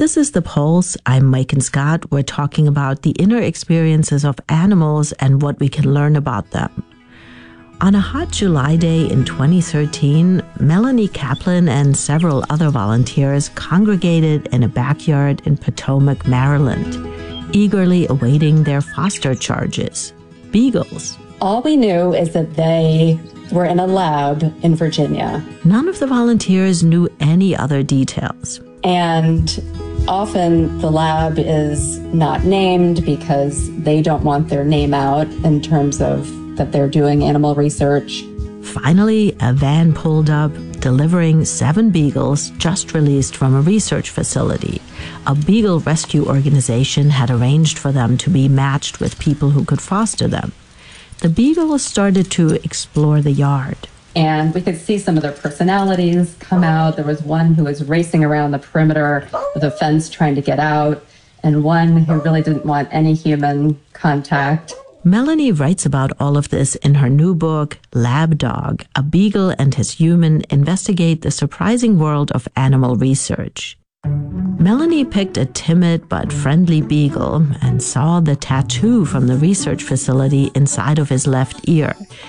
This is The Pulse. I'm Mike and Scott. We're talking about the inner experiences of animals and what we can learn about them. On a hot July day in 2013, Melanie Kaplan and several other volunteers congregated in a backyard in Potomac, Maryland, eagerly awaiting their foster charges, beagles. All we knew is that they were in a lab in Virginia. None of the volunteers knew any other details. And often the lab is not named because they don't want their name out in terms of that they're doing animal research. Finally, a van pulled up, delivering 7 beagles just released from a research facility. A beagle rescue organization had arranged for them to be matched with people who could foster them. The beagles started to explore the yard. And we could see some of their personalities come out. There was one who was racing around the perimeter of the fence trying to get out, and one who really didn't want any human contact. Melanie writes about all of this in her new book, Lab Dog: A Beagle and His Human Investigate the Surprising World of Animal Research. Melanie picked a timid but friendly beagle and saw the tattoo from the research facility inside of his left ear,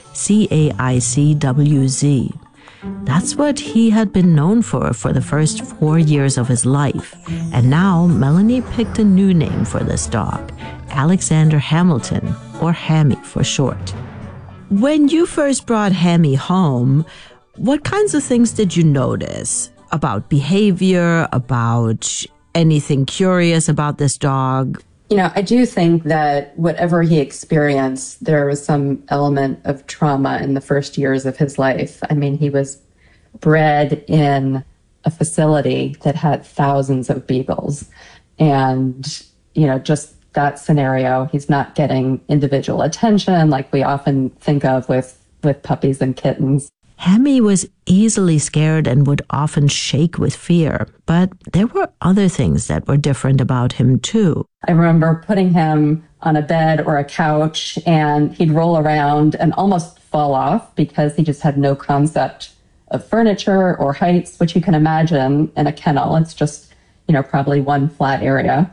CAICWZ. That's what he had been known for the first 4 years of his life. And now Melanie picked a new name for this dog, Alexander Hamilton, or Hammy for short. When you first brought Hammy home, what kinds of things did you notice about behavior, about anything curious about this dog? You know, I do think that whatever he experienced, there was some element of trauma in the first years of his life. I mean, he was bred in a facility that had thousands of beagles. And, you know, just that scenario, he's not getting individual attention like we often think of with puppies and kittens. Hammy was easily scared and would often shake with fear, but there were other things that were different about him too. I remember putting him on a bed or a couch and he'd roll around and almost fall off because he just had no concept of furniture or heights, which you can imagine in a kennel. It's just, you know, probably one flat area.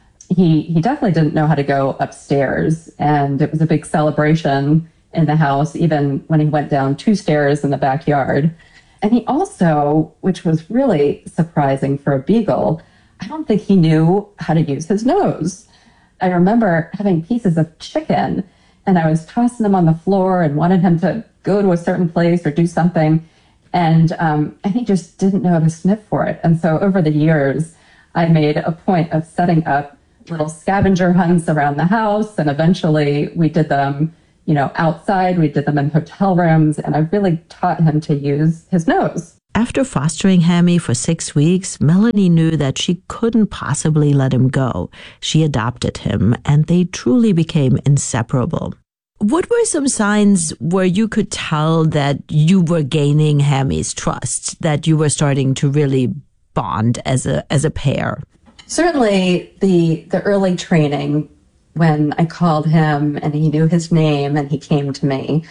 He definitely didn't know how to go upstairs, and it was a big celebration in the house, even when he went down 2 stairs in the backyard. And he also, which was really surprising for a beagle, I don't think he knew how to use his nose. I remember having pieces of chicken, and I was tossing them on the floor and wanted him to go to a certain place or do something. And he just didn't know how to sniff for it. And so over the years, I made a point of setting up little scavenger hunts around the house. And eventually we did them, you know, outside. We did them in hotel rooms. And I really taught him to use his nose. After fostering Hammy for 6 weeks, Melanie knew that she couldn't possibly let him go. She adopted him, and they truly became inseparable. What were some signs where you could tell that you were gaining Hammy's trust, that you were starting to really bond as a pair? Certainly the early training, when I called him and he knew his name and he came to me.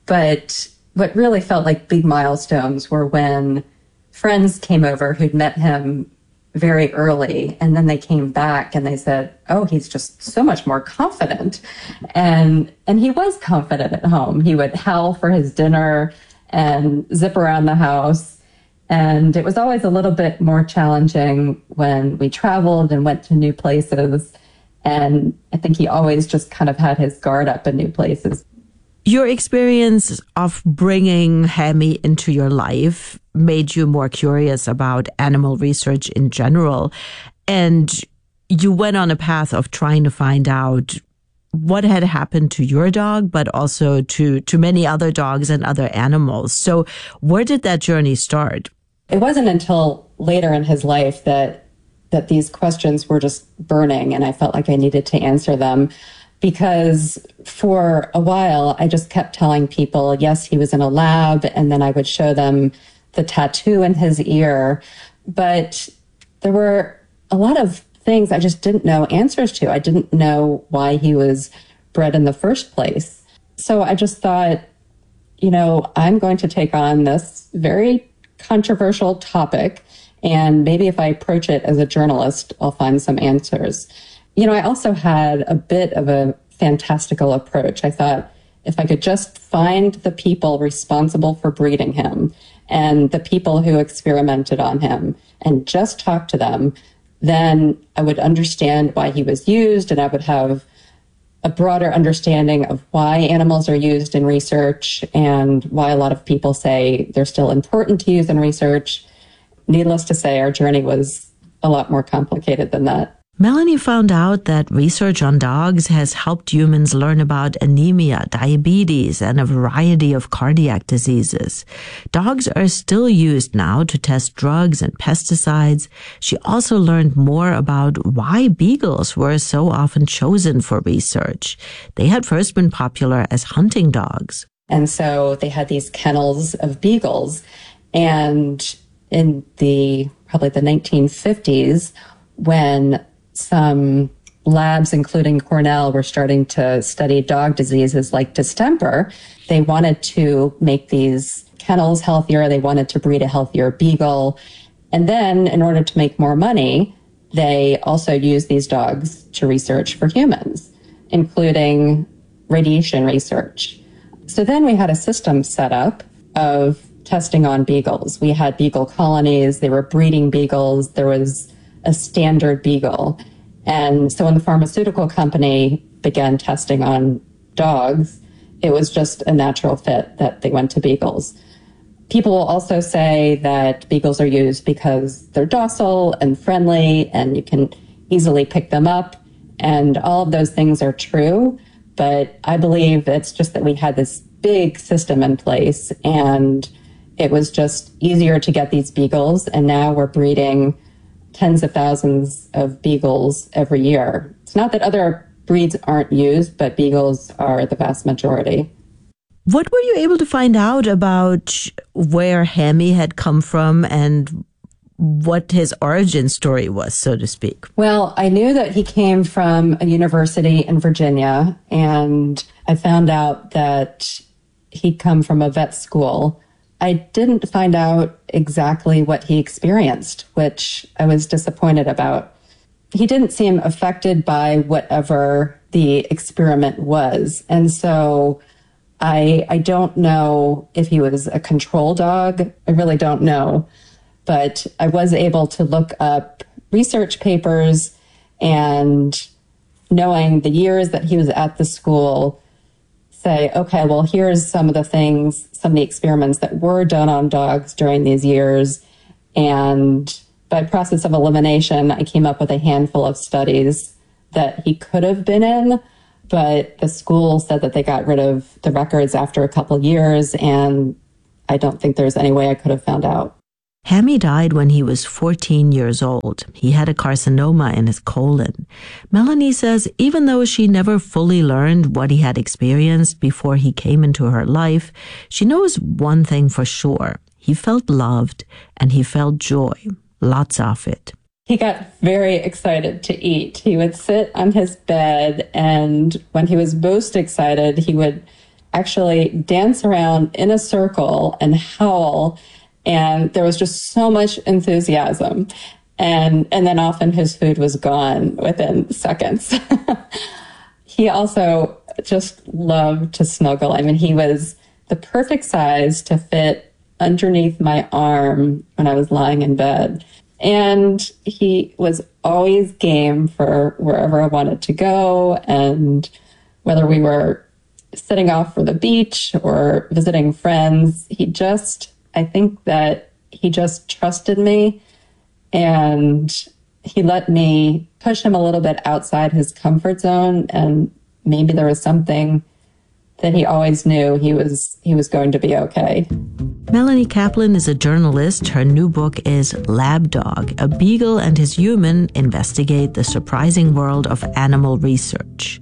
But what really felt like big milestones were when friends came over who'd met him very early, and then they came back and they said, oh, he's just so much more confident. And he was confident at home. He would howl for his dinner and zip around the house. And it was always a little bit more challenging when we traveled and went to new places. And I think he always just kind of had his guard up in new places. Your experience of bringing Hammy into your life made you more curious about animal research in general. And you went on a path of trying to find out what had happened to your dog, but also to many other dogs and other animals. So where did that journey start? It wasn't until later in his life that these questions were just burning, and I felt like I needed to answer them. Because for a while, I just kept telling people, yes, he was in a lab, and then I would show them the tattoo in his ear. But there were a lot of things I just didn't know answers to. I didn't know why he was bred in the first place. So I just thought, you know, I'm going to take on this very controversial topic And maybe if I approach it as a journalist, I'll find some answers. I also had a bit of a fantastical approach. I thought if I could just find the people responsible for breeding him and the people who experimented on him and just talk to them, then I would understand why he was used, and I would have a broader understanding of why animals are used in research and why a lot of people say they're still important to use in research. Needless to say, our journey was a lot more complicated than that. Melanie found out that research on dogs has helped humans learn about anemia, diabetes, and a variety of cardiac diseases. Dogs are still used now to test drugs and pesticides. She also learned more about why beagles were so often chosen for research. They had first been popular as hunting dogs. And so they had these kennels of beagles. And in probably the 1950s, when some labs, including Cornell, were starting to study dog diseases like distemper, they wanted to make these kennels healthier. They wanted to breed a healthier beagle. And then in order to make more money, they also used these dogs to research for humans, including radiation research. So then we had a system set up of testing on beagles. We had beagle colonies. They were breeding beagles. There was a standard beagle. And so when the pharmaceutical company began testing on dogs, it was just a natural fit that they went to beagles. People will also say that beagles are used because they're docile and friendly and you can easily pick them up. And all of those things are true. But I believe it's just that we had this big system in place and it was just easier to get these beagles. And now we're breeding tens of thousands of beagles every year. It's not that other breeds aren't used, but beagles are the vast majority. What were you able to find out about where Hammy had come from and what his origin story was, so to speak? Well, I knew that he came from a university in Virginia, and I found out that he'd come from a vet school. I didn't find out exactly what he experienced, which I was disappointed about. He didn't seem affected by whatever the experiment was. And so I don't know if he was a control dog. I really don't know. But I was able to look up research papers, and knowing the years that he was at the school, say, okay, well, here's some of the things, some of the experiments that were done on dogs during these years. And by process of elimination, I came up with a handful of studies that he could have been in, but the school said that they got rid of the records after a couple of years, and I don't think there's any way I could have found out. Hammy died when he was 14 years old. He had a carcinoma in his colon. Melanie says even though she never fully learned what he had experienced before he came into her life, she knows one thing for sure. He felt loved and he felt joy, lots of it. He got very excited to eat. He would sit on his bed, and when he was most excited, he would actually dance around in a circle and howl. And there was just so much enthusiasm. And then often his food was gone within seconds. He also just loved to snuggle. I mean, he was the perfect size to fit underneath my arm when I was lying in bed. And he was always game for wherever I wanted to go. And whether we were setting off for the beach or visiting friends, I think that he just trusted me, and he let me push him a little bit outside his comfort zone. And maybe there was something that he always knew he was going to be okay. Melanie Kaplan is a journalist. Her new book is Lab Dog, A Beagle and His Human Investigate the Surprising World of Animal Research.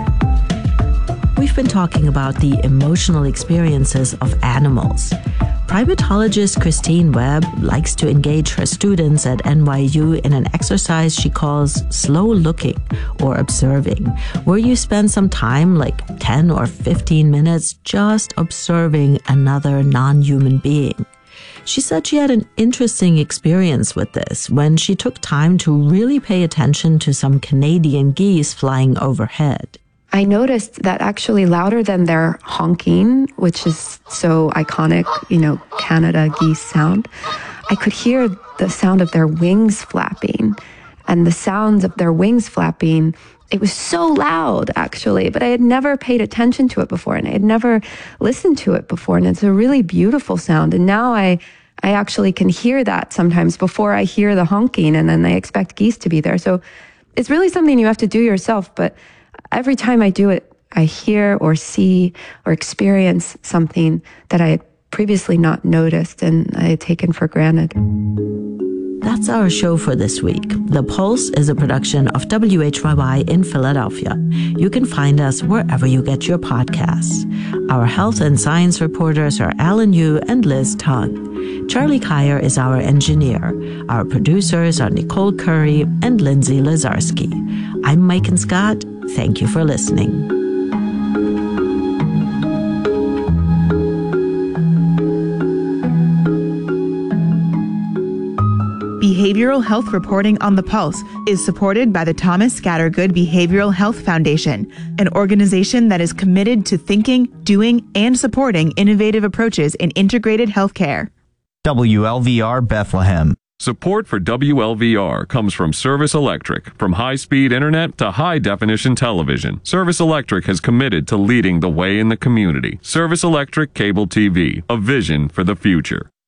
We've been talking about the emotional experiences of animals. Primatologist Christine Webb likes to engage her students at NYU in an exercise she calls slow looking or observing, where you spend some time, like 10 or 15 minutes, just observing another non-human being. She said she had an interesting experience with this when she took time to really pay attention to some Canadian geese flying overhead. I noticed that actually louder than their honking, which is so iconic, Canada geese sound, I could hear the sound of their wings flapping. And the sounds of their wings flapping, it was so loud, actually, but I had never paid attention to it before, and I had never listened to it before. And it's a really beautiful sound. And now I actually can hear that sometimes before I hear the honking, and then I expect geese to be there. So it's really something you have to do yourself, but every time I do it, I hear or see or experience something that I had previously not noticed and I had taken for granted. That's our show for this week. The Pulse is a production of WHYY in Philadelphia. You can find us wherever you get your podcasts. Our health and science reporters are Alan Yu and Liz Tung. Charlie Kyer is our engineer. Our producers are Nicole Curry and Lindsay Lazarski. I'm Mike Scott. Thank you for listening. Behavioral health reporting on the Pulse is supported by the Thomas Scattergood Behavioral Health Foundation, an organization that is committed to thinking, doing, and supporting innovative approaches in integrated healthcare. WLVR Bethlehem. Support for WLVR comes from Service Electric. From high-speed internet to high-definition television, Service Electric has committed to leading the way in the community. Service Electric Cable TV, a vision for the future.